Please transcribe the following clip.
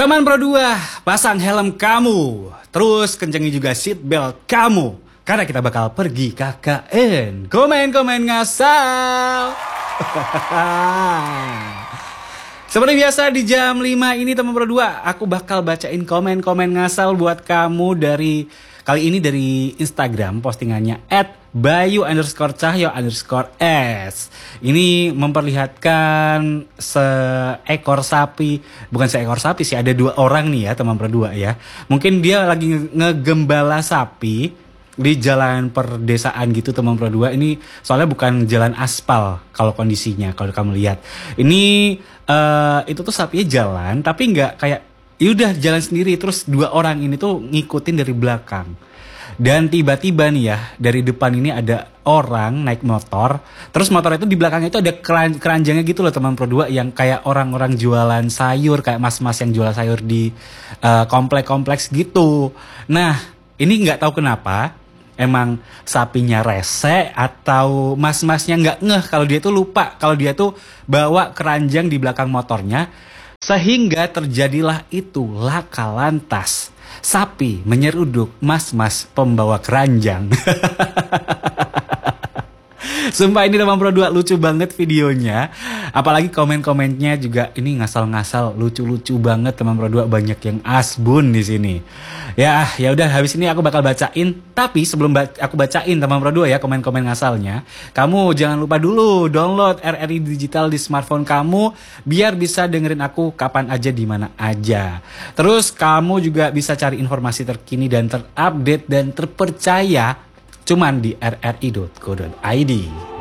Teman Pro 2, pasang helm kamu. Terus kencengi juga seat belt kamu. Karena kita bakal pergi KKN. Komen-komen ngasal. Seperti biasa di jam 5 ini teman Pro 2, aku bakal bacain komen-komen ngasal buat kamu dari kali ini dari Instagram postingannya @bayu_cahyo_s. Ini memperlihatkan seekor sapi, bukan seekor sapi sih, ada 2 orang nih ya teman Pro 2 ya. Mungkin dia lagi ngegembala sapi di jalan perdesaan gitu teman Pro 2. Ini soalnya bukan jalan aspal kalau kondisinya, kalau kamu lihat. Ini itu tuh sapinya jalan tapi nggak kayak yaudah jalan sendiri, terus 2 orang ini tuh ngikutin dari belakang. Dan tiba-tiba nih ya, dari depan ini ada orang naik motor. Terus motor itu di belakangnya itu ada keranjangnya gitu loh teman Pro 2, yang kayak orang-orang jualan sayur, kayak mas-mas yang jual sayur di kompleks-kompleks gitu. Nah, ini nggak tahu kenapa, emang sapinya rese atau mas-masnya nggak ngeh kalau dia tuh lupa kalau dia tuh bawa keranjang di belakang motornya, sehingga terjadilah itu laka lantas. Sapi menyeruduk mas-mas pembawa keranjang. Sumpah ini teman Pro 2 lucu banget videonya. Apalagi komen-komennya juga ini ngasal-ngasal, lucu-lucu banget teman Pro 2, banyak yang asbun di sini. Ya udah, habis ini aku bakal bacain. Tapi sebelum aku bacain teman Pro 2 ya komen-komen ngasalnya, kamu jangan lupa dulu download RRI Digital di smartphone kamu biar bisa dengerin aku kapan aja di mana aja. Terus kamu juga bisa cari informasi terkini dan terupdate dan terpercaya cuman di rri.co.id.